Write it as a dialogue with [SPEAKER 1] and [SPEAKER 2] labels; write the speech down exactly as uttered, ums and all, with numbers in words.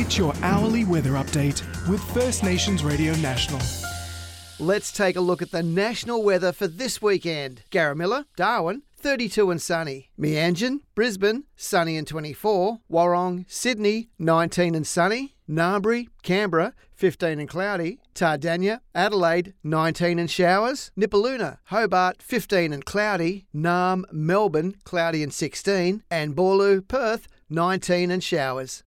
[SPEAKER 1] It's your hourly weather update with First Nations Radio National.
[SPEAKER 2] Let's take a look at the national weather for this weekend. Garamilla, Darwin, thirty-two and sunny. Meanjin, Brisbane, sunny and twenty-four. Warrong, Sydney, nineteen and sunny. Narrabri, Canberra, fifteen and cloudy. Tardania, Adelaide, nineteen and showers. Nipaluna, Hobart, fifteen and cloudy. Narm, Melbourne, cloudy and sixteen. And Boorloo, Perth, nineteen and showers.